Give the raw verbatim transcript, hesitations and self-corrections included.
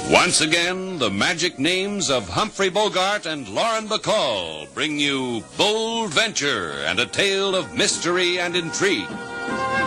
Once again, the magic names of Humphrey Bogart and Lauren Bacall bring you Bold Venture and a tale of mystery and intrigue.